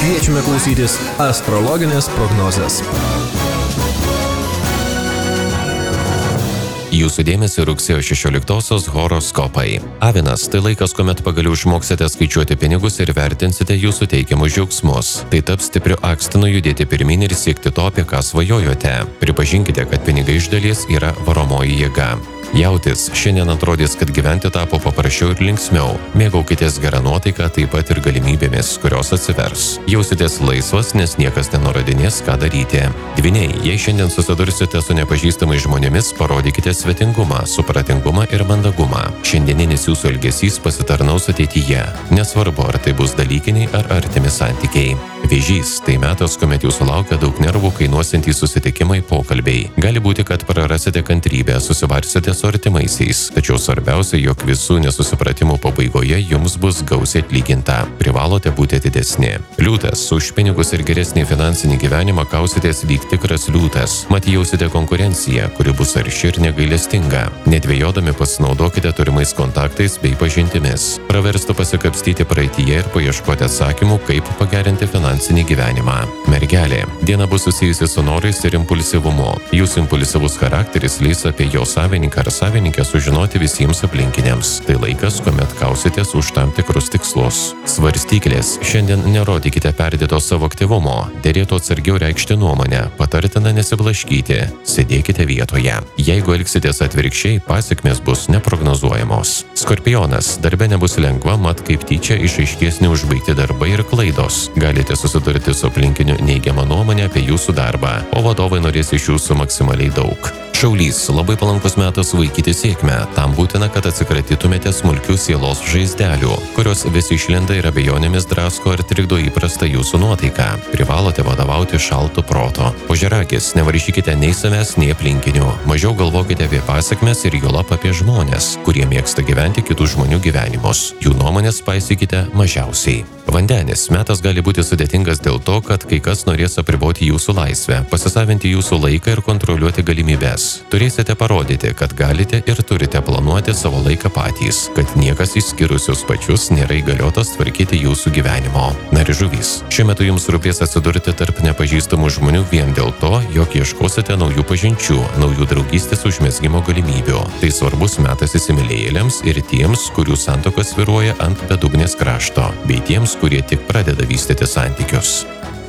Kviečiame klausytis astrologinės prognozės. Jūsų dėmesį rugsėjo 16-osios horoskopai. Avinas – tai laikas, kuomet pagaliau išmoksite skaičiuoti pinigus ir vertinsite jūsų teikiamus džiaugsmus. Tai taps stipriu akstinu judėti pirmin ir siekti to, apie ką svajojote. Pripažinkite, kad pinigai iš dalies yra varomoji jėga. Jautis, šiandien atrodys, kad gyventi tapo paprasčiau ir linksmiau. Mėgaukitės gerą nuotaiką, taip pat ir galimybėmis, kurios atsivers. Jausitės laisvas, nes niekas nenurodinės, ką daryti. Dvyniai, jei šiandien susidursite su nepažįstamais žmonėmis, parodykite svetingumą, supratingumą ir mandagumą. Šiandieninis jūsų elgesys pasitarnaus ateityje. Nesvarbu, ar tai bus dalykiniai ar artimi santykiai. Vėžys, tai metas, kuomet jūsų laukia daug nervų kainuosiantys susitikimai, pokalbiai. Gali būti, kad prarasite kantrybę, susibarsite su artimaisiais, tačiau svarbiausia, jog visų nesusipratimų pabaigoje jums bus gausiai atlyginta. Privalote būti atidesni. Liūtas, už pinigus ir geresnį finansinį gyvenimą kausitės lyg tikras liūtas. Mat jausite konkurenciją, kuri bus arši ir negailestinga. Nedvejodami pasinaudokite turimais kontaktais bei pažintimis. Praverstų pasikapstyti praeityje ir paieškoti atsakymų, kaip pagerinti finansinį gyvenimą. Mergelė, diena bus susijusi su norais ir impulsyvumu. Jūsų impulsyvus charakteris leis apie jo savininką ar savininkę sužinoti visiems aplinkiniams. Tai laikas, kuomet kausitės už tam tikrus tikslus. Svarstyklės, šiandien nerodykite perdėto savo aktyvumo. Derėtų atsargiau reikšti nuomonę, patartina nesiblaškyti. Sėdėkite vietoje. Jeigu elgsitės atvirkščiai, pasekmės bus neprognozuojamos. Skorpionas, darbe nebus lengva, mat kaip tyčia išaiškės neužbaigti darbai ir klaidos. Galite susidurti su aplinkiniu neigiamą nuomonę apie jūsų darbą, o vadovai norės iš jūsų maksimaliai daug. Šaulys, labai palankus metas vaikyti sėkmę. Tam būtina, kad atsikratytumėte smulkių sielos žaizdelių, kurios vis išlenda ir abejonėmis drasko ar trikdo įprastą jūsų nuotaiką. Privalote vadovauti šaltu proto. Ožiaragis, nevaržykite nei savęs, nei aplinkinių. Mažiau galvokite apie pasekmes ir juolab apie žmonės, kurie mėgsta gyventi kitų žmonių gyvenimus. Jų nuomonės paisykite mažiausiai. Vandenis, metas gali būti sudėtingas dėl to, kad kai kas norės apriboti jūsų laisvę, pasisavinti jūsų laiką ir kontroliuoti galimybes. Turėsite parodyti, kad galite ir turite planuoti savo laiką patys, kad niekas išskyrus jūs pačius nėra įgaliotas tvarkyti jūsų gyvenimo. Žuvys, šiuo metu jums rūpės atsidurti tarp nepažįstamų žmonių vien dėl to, jog ieškosite naujų pažinčių, naujų draugystės užmezgimo galimybių. Tai svarbus metas įsimylėjėliams ir tiems, kurių santuoka svyruoja ant bedugnės krašto, bei tiems, kurie tik pradeda vystyti santykius.